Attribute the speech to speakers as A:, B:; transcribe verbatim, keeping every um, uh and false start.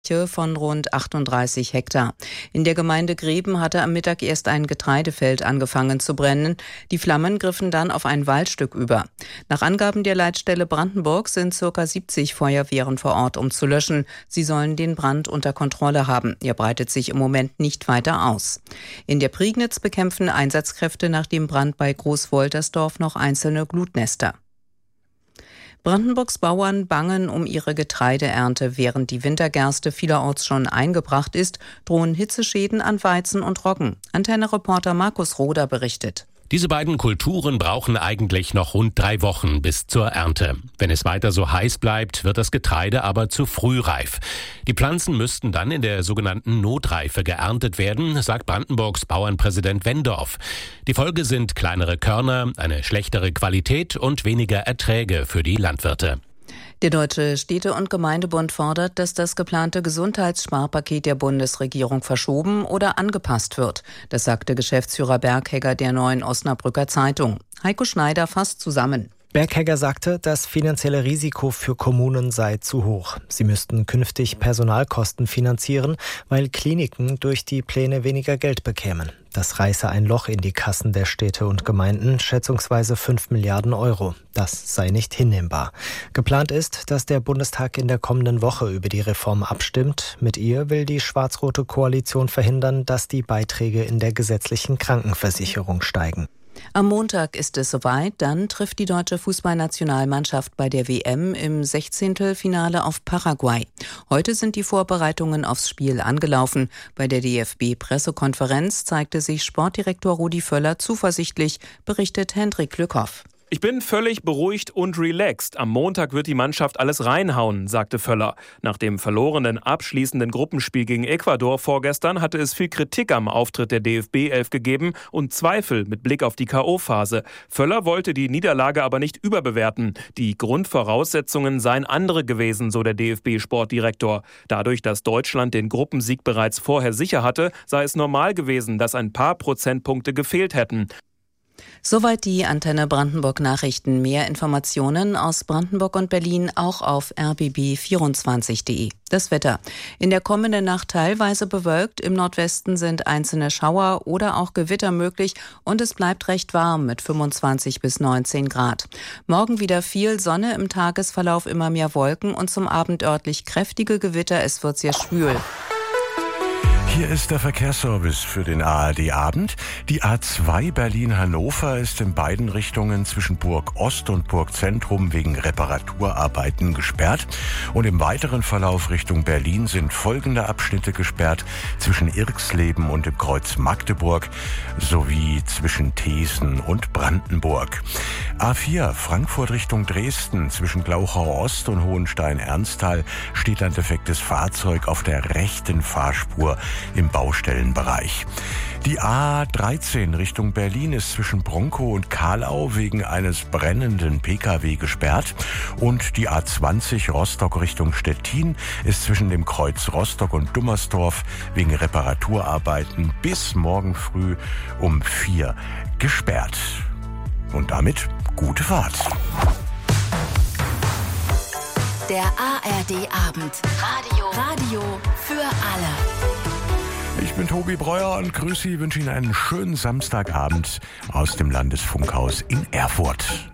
A: von rund achtunddreißig Hektar. In der Gemeinde Greben hatte am Mittag erst ein Getreidefeld angefangen zu brennen. Die Flammen griffen dann auf ein Waldstück über. Nach Angaben der Leitstelle Brandenburg sind ca. siebzig Feuerwehren vor Ort, um zu löschen. Sie sollen den Brand unter Kontrolle haben. Er breitet sich im Moment nicht weiter aus. In der Prignitz bekämpfen Einsatzkräfte nach dem Brand bei Großwoltersdorf noch einzelne Glutnester. Brandenburgs Bauern bangen um ihre Getreideernte. Während die Wintergerste vielerorts schon eingebracht ist, drohen Hitzeschäden an Weizen und Roggen. Antenne-Reporter Markus Roder berichtet.
B: Diese beiden Kulturen brauchen eigentlich noch rund drei Wochen bis zur Ernte. Wenn es weiter so heiß bleibt, wird das Getreide aber zu früh reif. Die Pflanzen müssten dann in der sogenannten Notreife geerntet werden, sagt Brandenburgs Bauernpräsident Wendorf. Die Folge sind kleinere Körner, eine schlechtere Qualität und weniger Erträge für die Landwirte.
A: Der Deutsche Städte- und Gemeindebund fordert, dass das geplante Gesundheitssparpaket der Bundesregierung verschoben oder angepasst wird. Das sagte Geschäftsführer Berghegger der Neuen Osnabrücker Zeitung. Heiko Schneider fasst zusammen.
C: Berghegger sagte, das finanzielle Risiko für Kommunen sei zu hoch. Sie müssten künftig Personalkosten finanzieren, weil Kliniken durch die Pläne weniger Geld bekämen. Das reiße ein Loch in die Kassen der Städte und Gemeinden, schätzungsweise fünf Milliarden Euro. Das sei nicht hinnehmbar. Geplant ist, dass der Bundestag in der kommenden Woche über die Reform abstimmt. Mit ihr will die schwarz-rote Koalition verhindern, dass die Beiträge in der gesetzlichen Krankenversicherung steigen.
A: Am Montag ist es soweit, dann trifft die deutsche Fußballnationalmannschaft bei der W M im Sechzehntelfinale auf Paraguay. Heute sind die Vorbereitungen aufs Spiel angelaufen. Bei der D F B-Pressekonferenz zeigte sich Sportdirektor Rudi Völler zuversichtlich, berichtet Hendrik Lückhoff.
D: Ich bin völlig beruhigt und relaxed. Am Montag wird die Mannschaft alles reinhauen, sagte Völler. Nach dem verlorenen abschließenden Gruppenspiel gegen Ecuador vorgestern hatte es viel Kritik am Auftritt der D F B-Elf gegeben und Zweifel mit Blick auf die K O-Phase. Völler wollte die Niederlage aber nicht überbewerten. Die Grundvoraussetzungen seien andere gewesen, so der D F B-Sportdirektor. Dadurch, dass Deutschland den Gruppensieg bereits vorher sicher hatte, sei es normal gewesen, dass ein paar Prozentpunkte gefehlt hätten.
A: Soweit die Antenne Brandenburg Nachrichten. Mehr Informationen aus Brandenburg und Berlin auch auf r b b vierundzwanzig punkt de. Das Wetter. In der kommenden Nacht teilweise bewölkt. Im Nordwesten sind einzelne Schauer oder auch Gewitter möglich und es bleibt recht warm mit fünfundzwanzig bis neunzehn Grad. Morgen wieder viel Sonne, im Tagesverlauf immer mehr Wolken und zum Abend örtlich kräftige Gewitter. Es wird sehr schwül.
E: Hier ist der Verkehrsservice für den A R D-Abend. Die A zwei Berlin-Hannover ist in beiden Richtungen zwischen Burg Ost und Burg Zentrum wegen Reparaturarbeiten gesperrt. Und im weiteren Verlauf Richtung Berlin sind folgende Abschnitte gesperrt: zwischen Irxleben und dem Kreuz Magdeburg sowie zwischen Thesen und Brandenburg. A vier Frankfurt Richtung Dresden zwischen Glauchau Ost und Hohenstein-Ernsthal steht ein defektes Fahrzeug auf der rechten Fahrspur im Baustellenbereich. Die A dreizehn Richtung Berlin ist zwischen Bronkow und Kahlau wegen eines brennenden P K W gesperrt und die A zwanzig Rostock Richtung Stettin ist zwischen dem Kreuz Rostock und Dummersdorf wegen Reparaturarbeiten bis morgen früh um vier gesperrt. Und damit gute Fahrt.
F: Der A R D-Abend. Radio. Radio für alle.
E: Ich bin Tobi Breuer und grüße Sie, wünsche Ihnen einen schönen Samstagabend aus dem Landesfunkhaus in Erfurt.